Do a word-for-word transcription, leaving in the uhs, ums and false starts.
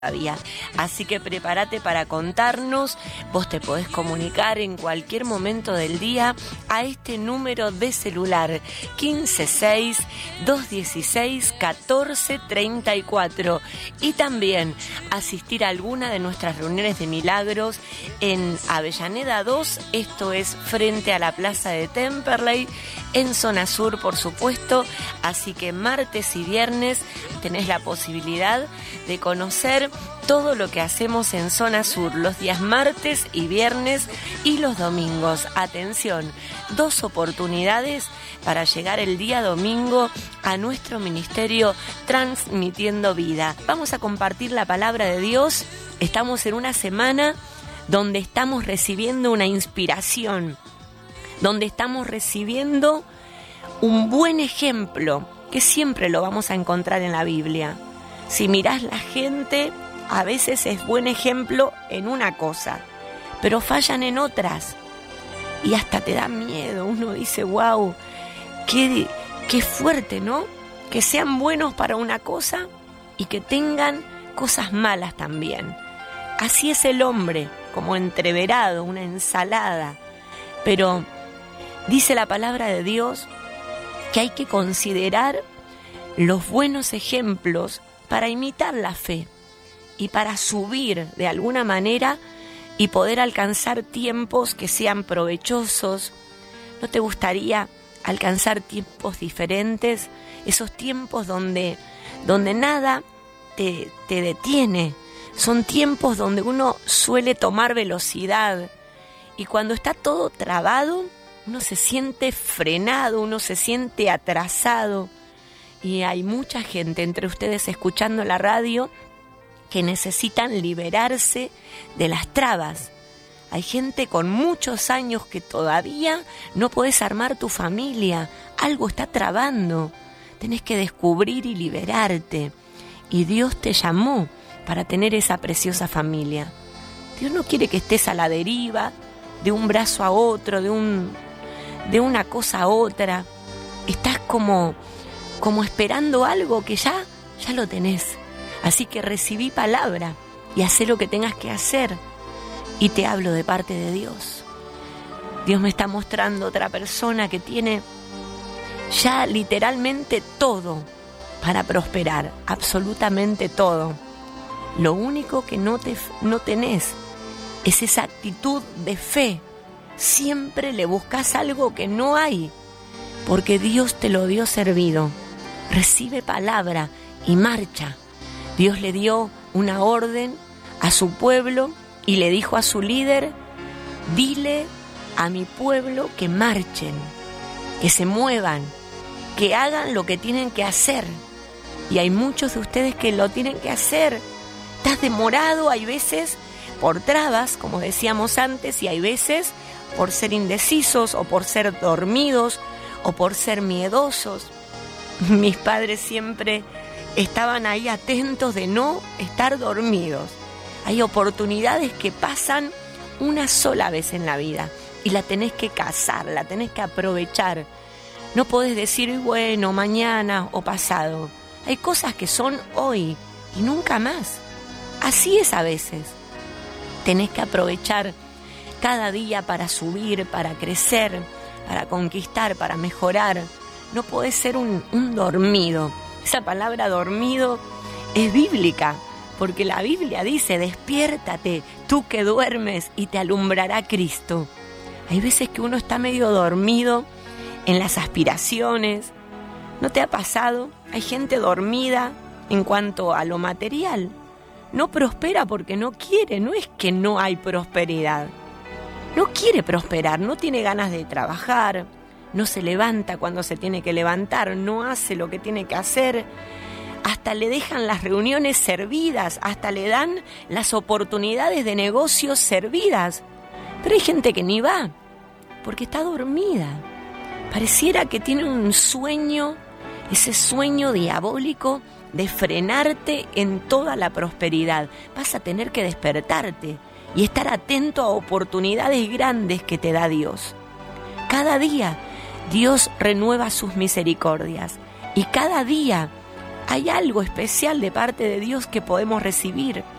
todavía. Así que prepárate para contarnos. Vos te podés comunicar en cualquier momento del día a este número de celular quince seis, dos dieciséis, catorce treinta y cuatro, y también asistir a alguna de nuestras reuniones de milagros en Avellaneda dos, esto es frente a la plaza de Temperley, en zona sur, por supuesto. Así que martes y viernes tenés la posibilidad de conocer todo lo que hacemos en zona sur los días martes y viernes y los domingos. Atención, dos oportunidades para llegar el día domingo a nuestro ministerio Transmitiendo Vida. Vamos a compartir la palabra de Dios. Estamos en una semana donde estamos recibiendo una inspiración, donde estamos recibiendo un buen ejemplo que siempre lo vamos a encontrar en la Biblia. Si mirás la gente, a veces es buen ejemplo en una cosa, pero fallan en otras y hasta te da miedo. Uno dice, wow, qué, qué fuerte, ¿no? Que sean buenos para una cosa y que tengan cosas malas también. Así es el hombre, como entreverado, una ensalada. Pero dice la palabra de Dios que hay que considerar los buenos ejemplos para imitar la fe y para subir de alguna manera y poder alcanzar tiempos que sean provechosos. ¿No te gustaría alcanzar tiempos diferentes? Esos tiempos donde, donde nada te, te detiene. Son tiempos donde uno suele tomar velocidad y cuando está todo trabado, uno se siente frenado, uno se siente atrasado. Y hay mucha gente entre ustedes escuchando la radio que necesitan liberarse de las trabas. Hay gente con muchos años que todavía no podés armar tu familia. Algo está trabando. Tenés que descubrir y liberarte. Y Dios te llamó para tener esa preciosa familia. Dios no quiere que estés a la deriva, de un brazo a otro, de un, de una cosa a otra. Estás como... como esperando algo que ya, ya lo tenés. Así que recibí palabra y hacé lo que tengas que hacer. Y te hablo de parte de Dios. Dios me está mostrando otra persona que tiene ya literalmente todo para prosperar, absolutamente todo. Lo único que no, te, no tenés es esa actitud de fe. Siempre le buscas algo que no hay, porque Dios te lo dio servido. Recibe palabra y marcha. Dios le dio una orden a su pueblo y le dijo a su líder, dile a mi pueblo que marchen, que se muevan, que hagan lo que tienen que hacer. Y hay muchos de ustedes que lo tienen que hacer. Estás demorado, hay veces por trabas, como decíamos antes, y hay veces por ser indecisos o por ser dormidos o por ser miedosos. Mis padres siempre estaban ahí atentos de no estar dormidos. Hay oportunidades que pasan una sola vez en la vida y la tenés que cazar, la tenés que aprovechar. No podés decir, bueno, mañana o pasado. Hay cosas que son hoy y nunca más. Así es a veces. Tenés que aprovechar cada día para subir, para crecer, para conquistar, para mejorar. No podés ser un, un dormido. Esa palabra dormido es bíblica, porque la Biblia dice, despiértate, tú que duermes, y te alumbrará Cristo. Hay veces que uno está medio dormido en las aspiraciones. ¿No te ha pasado? Hay gente dormida en cuanto a lo material. No prospera porque no quiere, no es que no hay prosperidad. No quiere prosperar, no tiene ganas de trabajar. No se levanta cuando se tiene que levantar, no hace lo que tiene que hacer, hasta le dejan las reuniones servidas, hasta le dan las oportunidades de negocios servidas. Pero hay gente que ni va, porque está dormida. Pareciera que tiene un sueño, ese sueño diabólico de frenarte en toda la prosperidad. Vas a tener que despertarte y estar atento a oportunidades grandes que te da Dios. Cada día Dios renueva sus misericordias y cada día hay algo especial de parte de Dios que podemos recibir.